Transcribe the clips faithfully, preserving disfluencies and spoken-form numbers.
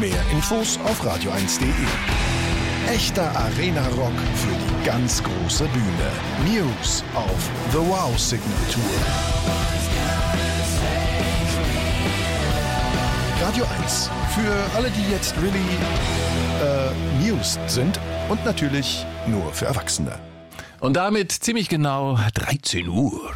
Mehr Infos auf radio eins punkt de. Echter Arena-Rock für die ganz große Bühne. Muse auf The Wow Signal Tour. Radio eins. Für alle, die jetzt really äh, mused sind und natürlich nur für Erwachsene. Und damit ziemlich genau dreizehn Uhr.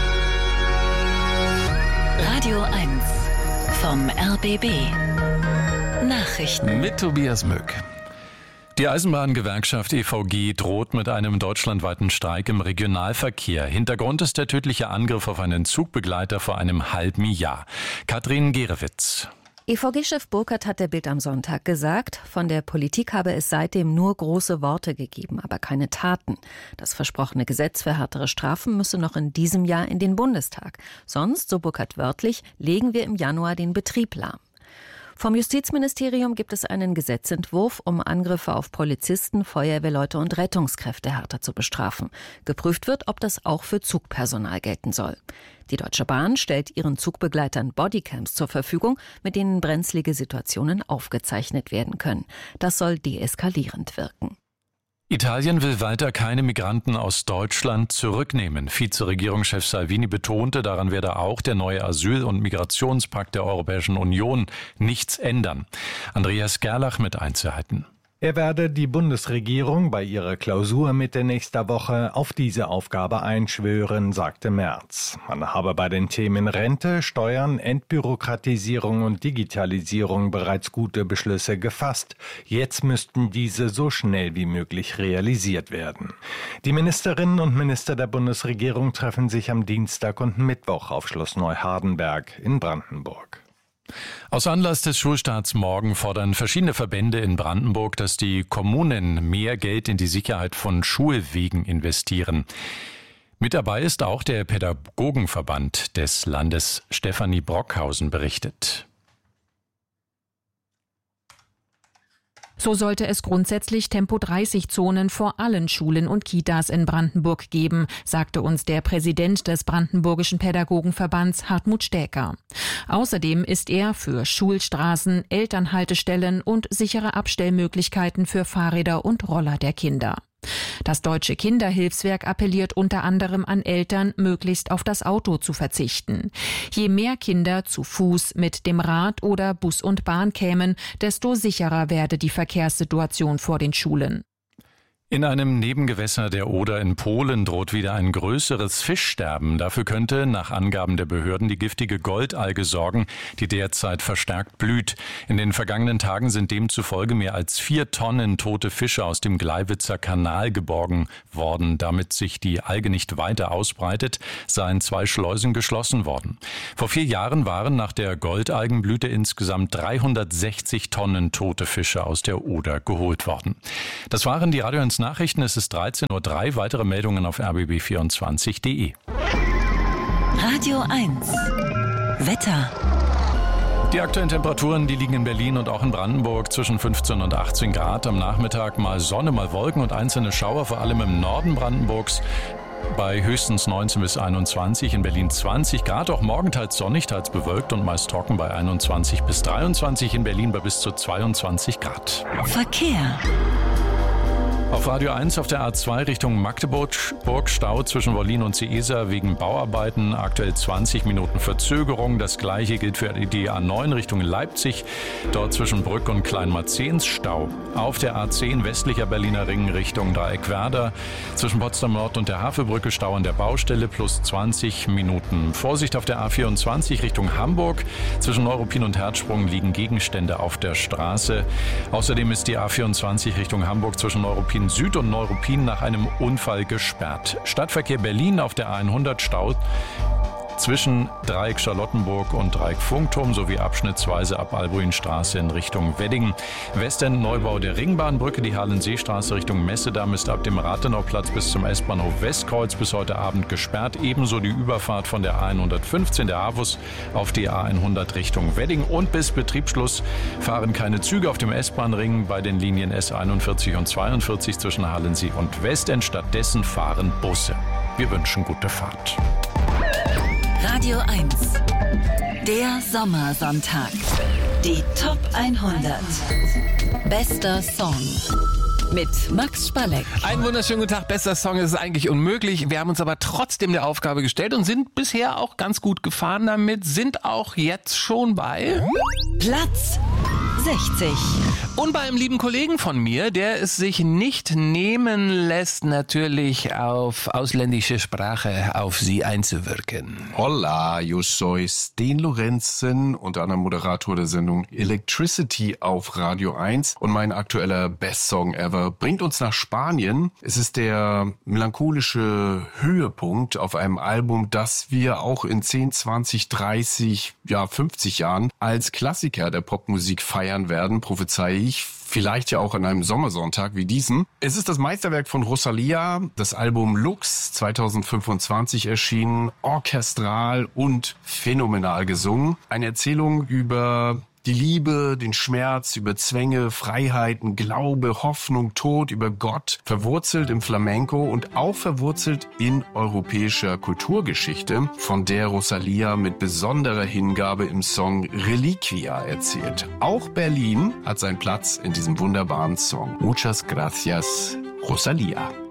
Radio eins vom R B B. Nachrichten Mit Tobias Mück. Die Eisenbahngewerkschaft E V G droht mit einem deutschlandweiten Streik im Regionalverkehr. Hintergrund ist der tödliche Angriff auf einen Zugbegleiter vor einem halben Jahr. Katrin Gerewitz. E V G-Chef Burkhardt hat der Bild am Sonntag gesagt, von der Politik habe es seitdem nur große Worte gegeben, aber keine Taten. Das versprochene Gesetz für härtere Strafen müsse noch in diesem Jahr in den Bundestag. Sonst, so Burkhardt wörtlich, legen wir im Januar den Betrieb lahm. Vom Justizministerium gibt es einen Gesetzentwurf, um Angriffe auf Polizisten, Feuerwehrleute und Rettungskräfte härter zu bestrafen. Geprüft wird, ob das auch für Zugpersonal gelten soll. Die Deutsche Bahn stellt ihren Zugbegleitern Bodycams zur Verfügung, mit denen brenzlige Situationen aufgezeichnet werden können. Das soll deeskalierend wirken. Italien will weiter keine Migranten aus Deutschland zurücknehmen. Vizeregierungschef Salvini betonte, daran werde auch der neue Asyl- und Migrationspakt der Europäischen Union nichts ändern. Andreas Gerlach mit Einzelheiten. Er werde die Bundesregierung bei ihrer Klausur Mitte nächster Woche auf diese Aufgabe einschwören, sagte Merz. Man habe bei den Themen Rente, Steuern, Entbürokratisierung und Digitalisierung bereits gute Beschlüsse gefasst. Jetzt müssten diese so schnell wie möglich realisiert werden. Die Ministerinnen und Minister der Bundesregierung treffen sich am Dienstag und Mittwoch auf Schloss Neuhardenberg in Brandenburg. Aus Anlass des Schulstarts morgen fordern verschiedene Verbände in Brandenburg, dass die Kommunen mehr Geld in die Sicherheit von Schulwegen investieren. Mit dabei ist auch der Pädagogenverband des Landes. Stefanie Brockhausen berichtet. So sollte es grundsätzlich Tempo dreißig Zonen vor allen Schulen und Kitas in Brandenburg geben, sagte uns der Präsident des Brandenburgischen Pädagogenverbands Hartmut Stäker. Außerdem ist er für Schulstraßen, Elternhaltestellen und sichere Abstellmöglichkeiten für Fahrräder und Roller der Kinder. Das Deutsche Kinderhilfswerk appelliert unter anderem an Eltern, möglichst auf das Auto zu verzichten. Je mehr Kinder zu Fuß, mit dem Rad oder Bus und Bahn kämen, desto sicherer werde die Verkehrssituation vor den Schulen. In einem Nebengewässer der Oder in Polen droht wieder ein größeres Fischsterben. Dafür könnte nach Angaben der Behörden die giftige Goldalge sorgen, die derzeit verstärkt blüht. In den vergangenen Tagen sind demzufolge mehr als vier Tonnen tote Fische aus dem Gleiwitzer Kanal geborgen worden. Damit sich die Alge nicht weiter ausbreitet, seien zwei Schleusen geschlossen worden. Vor vier Jahren waren nach der Goldalgenblüte insgesamt dreihundertsechzig Tonnen tote Fische aus der Oder geholt worden. Das waren die Radio eins Nachrichten. Es ist dreizehn Uhr drei. Weitere Meldungen auf r b b vierundzwanzig punkt de. Radio eins Wetter. Die aktuellen Temperaturen, die liegen in Berlin und auch in Brandenburg zwischen fünfzehn und achtzehn Grad. Am Nachmittag mal Sonne, mal Wolken und einzelne Schauer, vor allem im Norden Brandenburgs. Bei höchstens neunzehn bis einundzwanzig, in Berlin zwanzig Grad, auch morgen teils sonnig, teils bewölkt und meist trocken bei einundzwanzig bis dreiundzwanzig, in Berlin bei bis zu zweiundzwanzig Grad. Verkehr. Auf Radio eins auf der A zwei Richtung Magdeburg, Stau zwischen Wollin und Seesa wegen Bauarbeiten, aktuell zwanzig Minuten Verzögerung. Das gleiche gilt für die A neun Richtung Leipzig, dort zwischen Brück und Kleinmarzens Stau. Auf der A zehn westlicher Berliner Ring Richtung Dreieckwerder, zwischen Potsdam Nord und der Havelbrücke Stau an der Baustelle plus zwanzig Minuten. Vorsicht auf der A vierundzwanzig Richtung Hamburg, zwischen Neuruppin und Herzsprung liegen Gegenstände auf der Straße. Außerdem ist die A vierundzwanzig Richtung Hamburg zwischen Neuruppin Süd und Neuruppin nach einem Unfall gesperrt. Stadtverkehr Berlin auf der A hundert Stau zwischen Dreieck Charlottenburg und Dreieck Funkturm sowie abschnittsweise ab Albuinstraße in Richtung Wedding. Westend Neubau der Ringbahnbrücke, die Halenseestraße Richtung Messedamm ist ab dem Rathenauplatz bis zum S-Bahnhof Westkreuz bis heute Abend gesperrt. Ebenso die Überfahrt von der A hundertfünfzehn, der AWUS, auf die A hundert Richtung Wedding. Und bis Betriebsschluss fahren keine Züge auf dem S-Bahn-Ring bei den Linien S einundvierzig und zweiundvierzig zwischen Halensee und Westend. Stattdessen fahren Busse. Wir wünschen gute Fahrt. Radio eins, der Sommersonntag. Die Top hundert. Bester Song. Mit Max Spalleck. Einen wunderschönen guten Tag. Bester Song ist eigentlich unmöglich. Wir haben uns aber trotzdem der Aufgabe gestellt und sind bisher auch ganz gut gefahren damit. Sind auch jetzt schon bei Platz sechzig. Und bei einem lieben Kollegen von mir, der es sich nicht nehmen lässt, natürlich auf ausländische Sprache auf Sie einzuwirken. Hola, yo soy Sten Lorenzen, unter anderem Moderator der Sendung Electricity auf Radio eins. Und mein aktueller Best Song Ever bringt uns nach Spanien. Es ist der melancholische Höhepunkt auf einem Album, das wir auch in zehn, zwanzig, dreißig, ja fünfzig Jahren als Klassiker der Popmusik feiern werden, prophezeie ich. Vielleicht ja auch an einem Sommersonntag wie diesen. Es ist das Meisterwerk von Rosalía, das Album Lux, zwanzig fünfundzwanzig erschienen, orchestral und phänomenal gesungen. Eine Erzählung über die Liebe, den Schmerz, über Zwänge, Freiheiten, Glaube, Hoffnung, Tod, über Gott, verwurzelt im Flamenco und auch verwurzelt in europäischer Kulturgeschichte, von der Rosalía mit besonderer Hingabe im Song Reliquia erzählt. Auch Berlin hat seinen Platz in diesem wunderbaren Song. Muchas gracias, Rosalía.